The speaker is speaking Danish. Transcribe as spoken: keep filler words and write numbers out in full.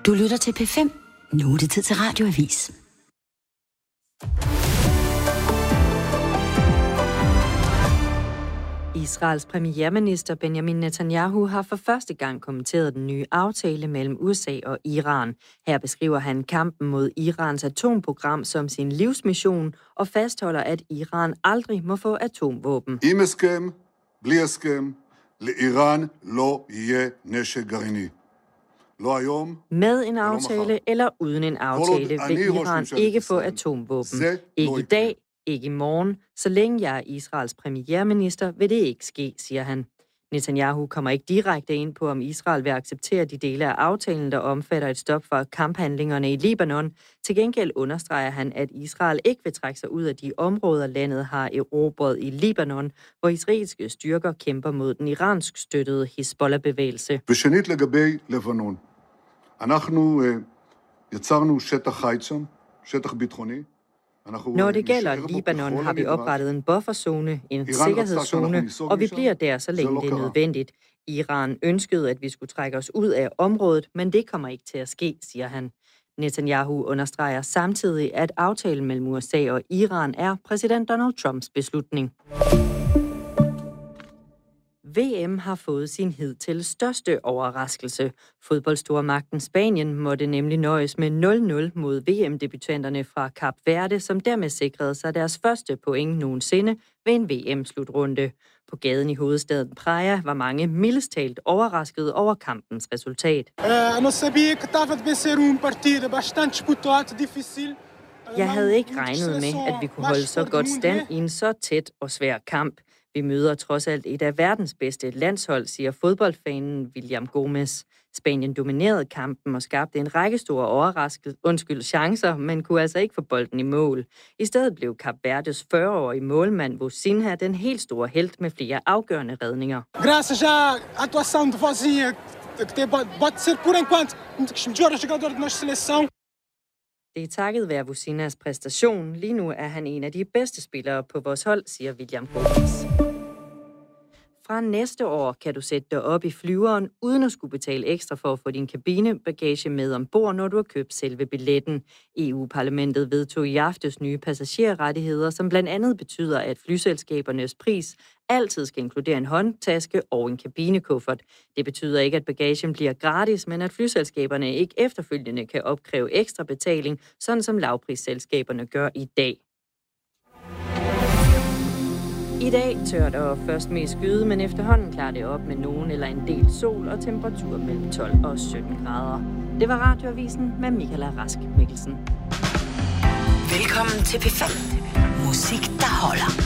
Du lytter til P fem. Nu er det tid til Radioavis. Israels premierminister Benjamin Netanyahu har for første gang kommenteret den nye aftale mellem U S A og Iran. Her beskriver han kampen mod Irans atomprogram som sin livsmission og fastholder, at Iran aldrig må få atomvåben. עם הסכם, בלי הסכם, לאיראן לא יהיה נשק גרעיני. Med en aftale eller uden en aftale vil Iran ikke få atomvåben. Ikke i dag, ikke i morgen. Så længe jeg er Israels premierminister, vil det ikke ske, siger han. Netanyahu kommer ikke direkte ind på, om Israel vil acceptere de dele af aftalen, der omfatter et stop for kamphandlingerne i Libanon. Til gengæld understreger han, at Israel ikke vil trække sig ud af de områder, landet har erobret i Libanon, hvor israelske styrker kæmper mod den iransk støttede Hezbollah-bevægelse. ושנית לגבי לבנון. אנחנו יצרנו שטח חיץ שם, שטח ביטחוני. Når det gælder Libanon, har vi oprettet en bufferzone, en sikkerhedszone, og vi bliver der, så længe det er nødvendigt. Iran ønskede, at vi skulle trække os ud af området, men det kommer ikke til at ske, siger han. Netanyahu understreger samtidig, at aftalen mellem U S A og Iran er præsident Donald Trumps beslutning. V M har fået sin hidtil største overraskelse. Fodboldstormagten Spanien måtte nemlig nøjes med nul nul mod V M-debutanterne fra Kap Verde, som dermed sikrede sig deres første point nogensinde ved en V M-slutrunde. På gaden i hovedstaden Praia var mange mildest talt overrasket over kampens resultat. Jeg havde ikke regnet med, at vi kunne holde så godt stand i en så tæt og svær kamp. Vi møder trods alt et af verdens bedste landshold, siger fodboldfanen William Gomez. Spanien dominerede kampen og skabte en række store overraskelser, undskyld, chancer, men kunne altså ikke få bolden i mål. I stedet blev Kap Verdes fyrre-årige målmand Vozinha den helt store helt med flere afgørende redninger. Graças à atuação de Vozinha, que pode ser por enquanto um dos melhores jogadores da nossa seleção. Det er takket være Vozinhas præstation. Lige nu er han en af de bedste spillere på vores hold, siger William Gomez. Fra næste år kan du sætte dig op i flyveren, uden at skulle betale ekstra for at få din kabinebagage med ombord, når du har købt selve billetten. E U-parlamentet vedtog i aftes nye passagerrettigheder, som blandt andet betyder, at flyselskabernes pris altid skal inkludere en håndtaske og en kabinekuffert. Det betyder ikke, at bagagen bliver gratis, men at flyselskaberne ikke efterfølgende kan opkræve ekstra betaling, sådan som lavprisselskaberne gør i dag. I dag tørt og først med skyde, men efterhånden klarer det op med nogen eller en del sol og temperatur mellem tolv og sytten grader. Det var Radioavisen med Michaela Rask Mikkelsen. Velkommen til P fem. Musik, der holder.